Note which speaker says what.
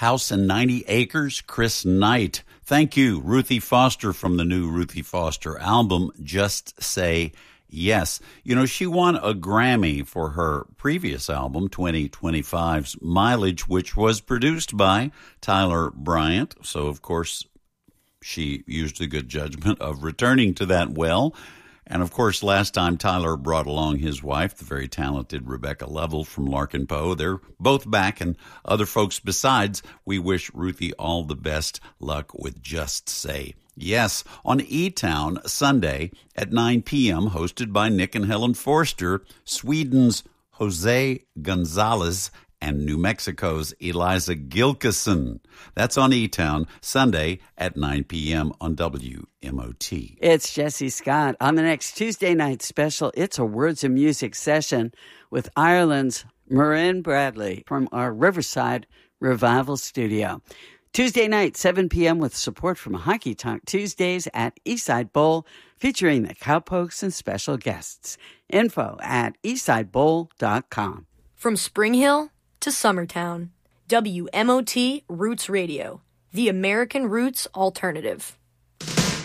Speaker 1: House and 90 Acres, Chris Knight. Thank you, Ruthie Foster from the new Ruthie Foster album, Just Say Yes. You know, she won a Grammy for her previous album, 2025's Mileage, which was produced by Tyler Bryant. So, of course, she used a good judgment of returning to that well. And, of course, last time Tyler brought along his wife, the very talented Rebecca Level from Larkin Poe. They're both back, and other folks besides. We wish Ruthie all the best luck with Just Say Yes on E-Town Sunday at 9 p.m., hosted by Nick and Helen Forster, Sweden's Jose Gonzalez, and New Mexico's Eliza Gilkison. That's on E-Town, Sunday at 9 p.m. on WMOT.
Speaker 2: It's Jesse Scott. On the next Tuesday night special, it's a Words of Music session with Ireland's Marin Bradley from our Riverside Revival Studio. Tuesday night, 7 p.m. with support from Hockey Talk Tuesdays at Eastside Bowl, featuring the Cowpokes and special guests. Info at eastsidebowl.com.
Speaker 3: From Spring Hill to Summertown, WMOT Roots Radio, the American Roots Alternative.